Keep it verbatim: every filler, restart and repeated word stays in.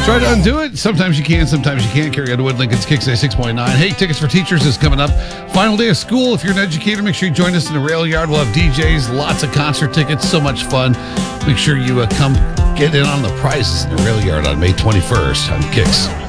Try to undo it. Sometimes you can, sometimes you can't. Carry on to Wood Lincoln's Kicks ninety-six point nine. Hey, Tickets for Teachers is coming up. Final day of school. If you're an educator, make sure you join us in the rail yard. We'll have D Js, lots of concert tickets, so much fun. Make sure you uh, come get in on the prizes in the rail yard on May twenty-first on Kicks.